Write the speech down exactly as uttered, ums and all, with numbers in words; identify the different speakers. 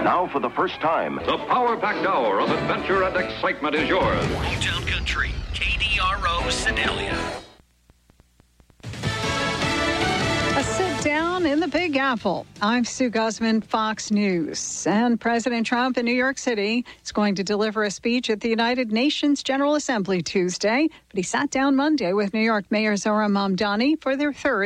Speaker 1: Now, for the first time,
Speaker 2: the power-packed hour of adventure and excitement is yours.
Speaker 3: Town Country, K D R O Sedalia.
Speaker 4: A sit down in the Big Apple. I'm Sue Guzman, Fox News. And President Trump in New York City is going to deliver a speech at the United Nations General Assembly Tuesday. But he sat down Monday with New York Mayor Zohran Mamdani for their third